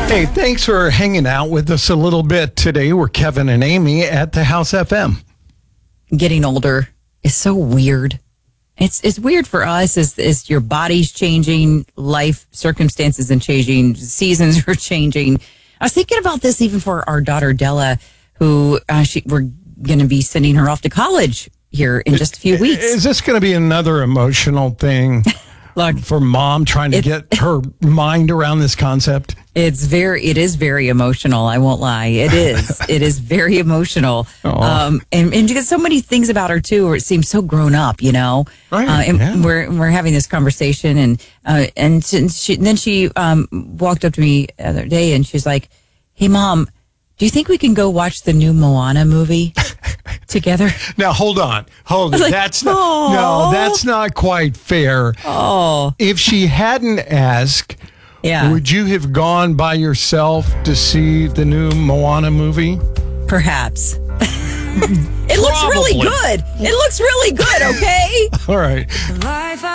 Hey, thanks for hanging out with us a little bit today. We're Kevin and Amy at the House FM. Getting older is so weird. It's weird for us as your body's changing, life circumstances and changing, seasons are changing. I was thinking about this even for our daughter Della, who we're going to be sending her off to college here in just a few weeks. Is this going to be another emotional thing? Look, for mom trying to get her mind around this concept? It is very emotional. I won't lie. It is very emotional. And because so many things about her too, where it seems so grown up, you know. Right. We're having this conversation, and she walked up to me the other day, and she's like, "Hey, Mom, do you think we can go watch the new Moana movie together?" Now, hold on. Like, that's not quite fair. Oh, if she hadn't asked, would you have gone by yourself to see the new Moana movie? Perhaps. It looks really good. It looks really good, okay? All right.